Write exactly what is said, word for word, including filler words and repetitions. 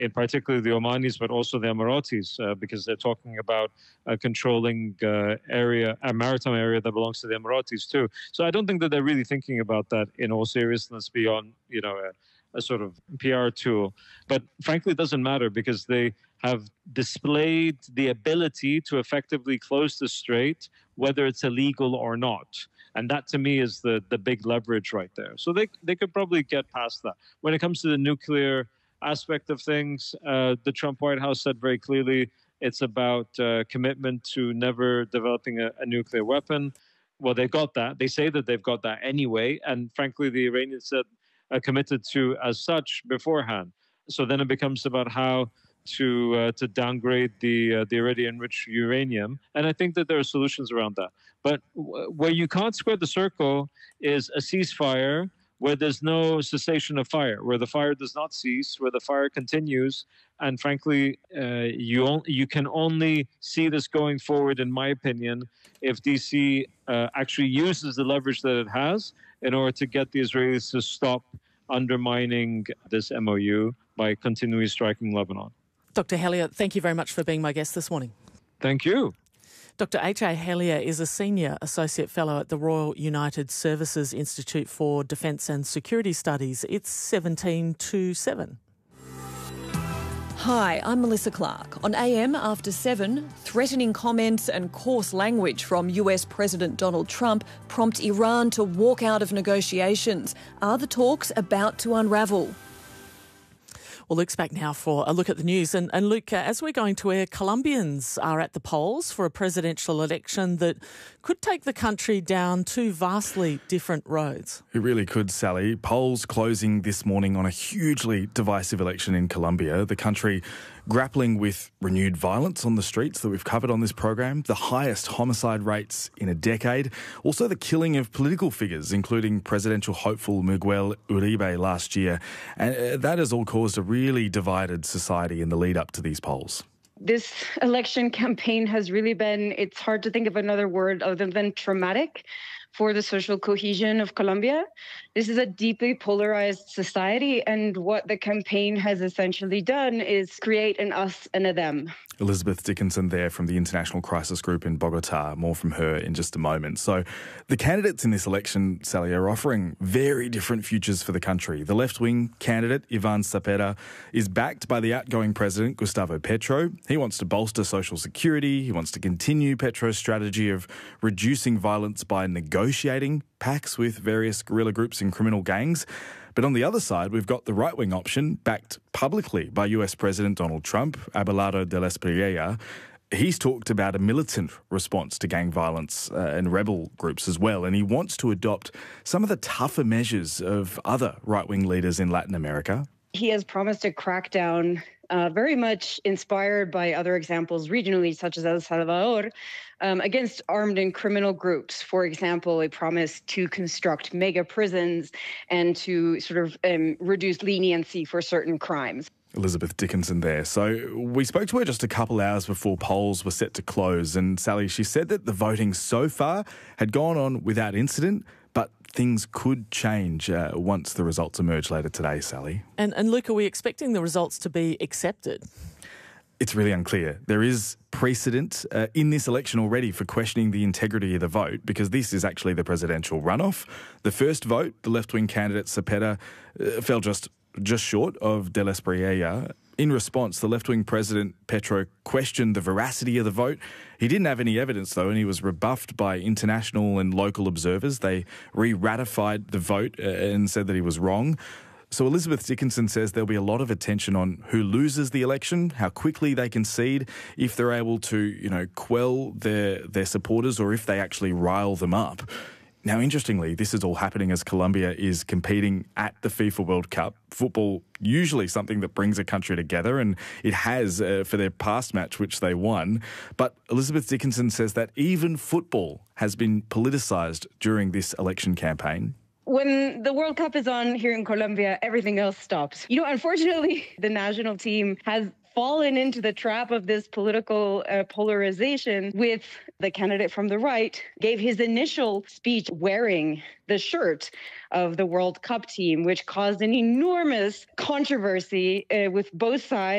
in particular the Omanis, but also the Emiratis, uh, because they're talking about a controlling uh, area, a maritime area that belongs to the Emiratis too. So I don't think that they're really thinking about that in all seriousness beyond, you know, a, a sort of P R tool. But frankly, it doesn't matter because they have displayed the ability to effectively close the strait, whether it's illegal or not. And that, to me, is the, the big leverage right there. So they they could probably get past that. When it comes to the nuclear aspect of things, uh, the Trump White House said very clearly it's about uh, commitment to never developing a, a nuclear weapon. Well, they've got that. They say that they've got that anyway. And frankly, the Iranians said uh, committed to as such beforehand. So then it becomes about how to uh, to downgrade the uh, the already enriched uranium, and I think that there are solutions around that. But w- where you can't square the circle is a ceasefire where there's no cessation of fire, where the fire does not cease, where the fire continues, and frankly, uh, you on- you can only see this going forward, in my opinion, if D C uh, actually uses the leverage that it has in order to get the Israelis to stop undermining this M O U by continually striking Lebanon. Doctor Helyar, thank you very much for being my guest this morning. Thank you. Doctor H A Helyar is a Senior Associate Fellow at the Royal United Services Institute for Defence and Security Studies. It's seventeen to seven. Hi, I'm Melissa Clark. On A M after seven, threatening comments and coarse language from U S President Donald Trump prompt Iran to walk out of negotiations. Are the talks about to unravel? Well, Luke's back now for a look at the news. And, and Luke, uh, as we're going to air, Colombians are at the polls for a presidential election that could take the country down two vastly different roads. It really could, Sally. Polls closing this morning on a hugely divisive election in Colombia. The country grappling with renewed violence on the streets that we've covered on this program, the highest homicide rates in a decade, also the killing of political figures, including presidential hopeful Miguel Uribe last year. And that has all caused a really divided society in the lead up to these polls. This election campaign has really been, it's hard to think of another word other than traumatic for the social cohesion of Colombia. This is a deeply polarized society, and what the campaign has essentially done is create an us and a them. Elizabeth Dickinson there from the International Crisis Group in Bogota. More from her in just a moment. So the candidates in this election, Sally, are offering very different futures for the country. The left-wing candidate, Ivan Cepeda, is backed by the outgoing president, Gustavo Petro. He wants to bolster social security. He wants to continue Petro's strategy of reducing violence by negotiating pacts with various guerrilla groups and criminal gangs. But on the other side, we've got the right-wing option, backed publicly by U S President Donald Trump, Abelardo de la Espriella. He's talked about a militant response to gang violence uh, and rebel groups as well, and he wants to adopt some of the tougher measures of other right-wing leaders in Latin America. He has promised a crackdown uh, very much inspired by other examples regionally, such as El Salvador, um, against armed and criminal groups. For example, a promise to construct mega prisons and to sort of um, reduce leniency for certain crimes. Elizabeth Dickinson there. So we spoke to her just a couple hours before polls were set to close, and Sally, she said that the voting so far had gone on without incident, but things could change uh, once the results emerge later today, Sally. And, and Luke, are we expecting the results to be accepted? It's really unclear. There is precedent uh, in this election already for questioning the integrity of the vote, because this is actually the presidential runoff. The first vote, the left-wing candidate Cepeda uh, fell just just short of de la Espriella. In response, the left-wing president Petro questioned the veracity of the vote. He didn't have any evidence, though, and he was rebuffed by international and local observers. They re-ratified the vote uh, and said that he was wrong. So Elizabeth Dickinson says there'll be a lot of attention on who loses the election, how quickly they concede, if they're able to, you know, quell their their supporters, or if they actually rile them up. Now, interestingly, this is all happening as Colombia is competing at the FIFA World Cup. Football, usually something that brings a country together, and it has uh, for their past match, which they won. But Elizabeth Dickinson says that even football has been politicised during this election campaign. When the World Cup is on here in Colombia, everything else stops. You know, unfortunately, the national team has fallen into the trap of this political uh, polarization with the candidate from the right, gave his initial speech wearing the shirt of the World Cup team, which caused an enormous controversy uh, with both sides.